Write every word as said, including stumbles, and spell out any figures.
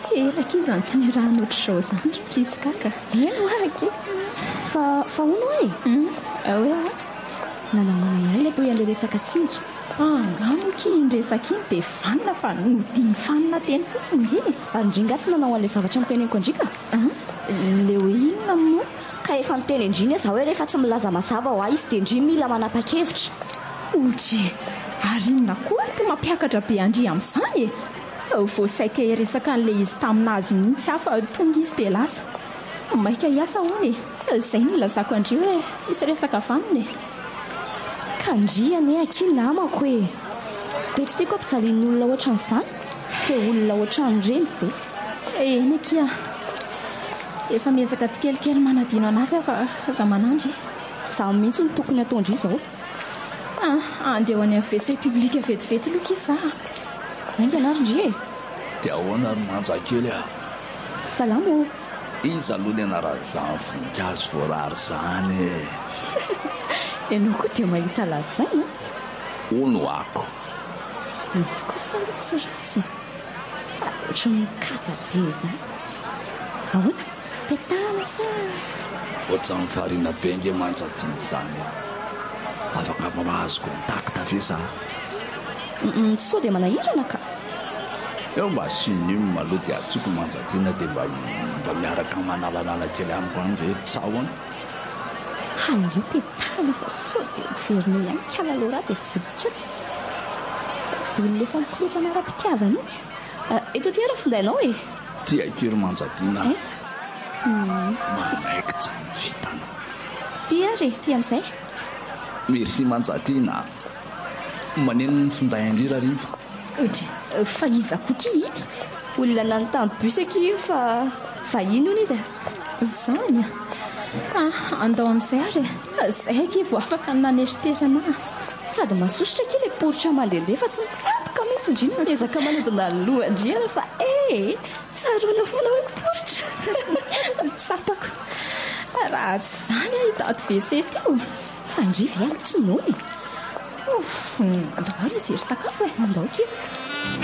elaka izany tsy ny raha noatra zao zany riskaka eno aky fa fa ono e hoe nanamana ihany le toy an'le resaka tsinjo angamoky indresaka iny dia vanina fa nodiny fanina teny fotsiny nge ary indringa tsy nanao an'le zavatra miteneniko andrika le hoe inona moa ka efa niteny indriny zaho hoe rehefa tsy milaza mazava ho ahy izy dia indriny mila manapa-kevitra otry ary inona koa ty mampiakatra be andry amin'izany e voasaika resaka an'le izy taminazy mihitsy hafa tonga izy dia lasa maika hiasa hoany e izay ny lazako andry hoe tsisy resaka vanina e ka ndriany e aky namako e dia tsy tiako ampijalian'ny olona ohatran'izany fe olona ohatran'ireny ve eny akia efa miezaka tsy kelikely manadino anazy afa za manandry zaho mihitsy ny tokony ataondry izao andeha ho any amin'ny wc publique vetivety loka izy za ainga anary ndry e dia ahoana ry manjakely a salamo izy aloha ny anarazany voninkazo voarary zany e ianao koa dia mahita lazaina ono ako izy kosa aloha tsy ratsy sady ohatra mikaka be zany ahoana petana sa ohatra ny farina be nge manjatiny zany afaka mahazo kontakta ve za tsy sao dia manahirana ka eo mba synimo maloha dia atsoky manjatiana dia mba mba miaraka manalanala kely amiko any ve sa hoana haio petana fa sao dia miverina ihany kalalora dia viditsaka sady olona efa mikorotana ara-pitiavana iny eto ty ara findainao e tia kery manjatiana esa manaiko tsy ny vitana ty ary ty amin'izay merci manjatiana maneno ny finday andrira riva otry fa izako ty iny olona nanontany bus aky fa vahiny ona izy zany a andao amin'izay ary zay aky vo afaka naneriterana sady masosotra aky le poritra mandehandeha fa tsy mifantoka mihitsy indrina miezaka manodina ny lohandriana fa e tsaroana foana hoe poritra tsapako raha tsy zany a hitato wc teo fa ndrivy ihany tsy nony andao ary izy ry sakafo e andao aky